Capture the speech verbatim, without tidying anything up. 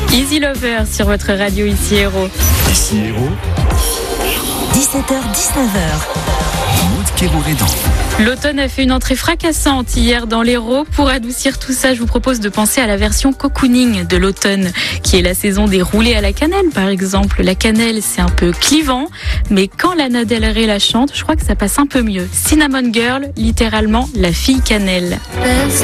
Easy Lover sur votre radio ici Héros. Ici Héros. dix-sept heures dix-neuf heures. Maud Kérourédan. L'automne a fait une entrée fracassante hier dans l'Hérault. Pour adoucir tout ça, je vous propose de penser à la version cocooning de l'automne, qui est la saison des roulés à la cannelle, par exemple. La cannelle, c'est un peu clivant, mais quand Lana Del Rey la chante, je crois que ça passe un peu mieux. Cinnamon Girl, littéralement la fille cannelle.